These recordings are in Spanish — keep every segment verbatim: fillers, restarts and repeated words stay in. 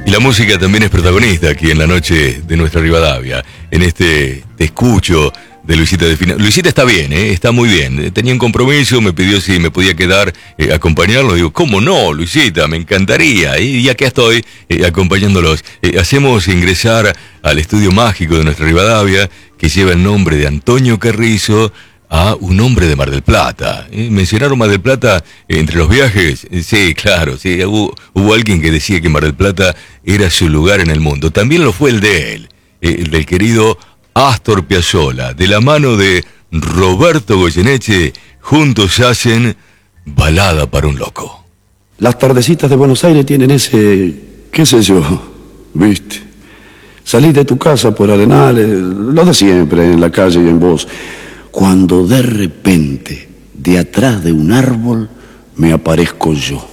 Y la música también es protagonista aquí en la noche de nuestra Rivadavia. En este Te Escucho de Luisita de Fina. Luisita está bien, ¿eh? Está muy bien. Tenía un compromiso, me pidió si me podía quedar eh, acompañarlo. Digo, ¿cómo no, Luisita? Me encantaría. Y ya que estoy eh, acompañándolos, eh, hacemos ingresar al estudio mágico de nuestra Rivadavia, que lleva el nombre de Antonio Carrizo, a un hombre de Mar del Plata. ¿Eh? ¿Mencionaron Mar del Plata eh, entre los viajes? Eh, sí, claro, sí. Hubo, hubo alguien que decía que Mar del Plata era su lugar en el mundo. También lo fue el de él, eh, el del querido Astor Piazzolla. De la mano de Roberto Goyeneche, juntos hacen Balada para un Loco. Las tardecitas de Buenos Aires tienen ese, qué sé yo, viste. Salís de tu casa por Arenales, lo de siempre, en la calle y en voz. Cuando de repente, de atrás de un árbol, me aparezco yo.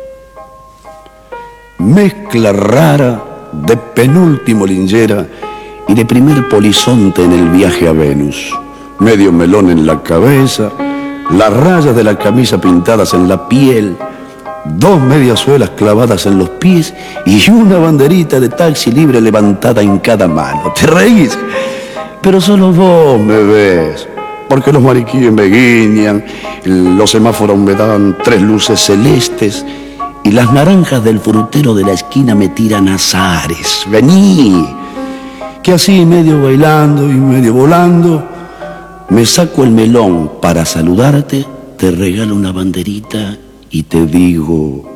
Mezcla rara de penúltimo lingera y de primer polizonte en el viaje a Venus. Medio melón en la cabeza, las rayas de la camisa pintadas en la piel, dos mediasuelas clavadas en los pies y una banderita de taxi libre levantada en cada mano. ¿Te reís? Pero solo vos me ves. Porque los mariquíes me guiñan, los semáforos me dan tres luces celestes y las naranjas del frutero de la esquina me tiran azares. Vení, que así medio bailando y medio volando, me saco el melón para saludarte, te regalo una banderita y te digo...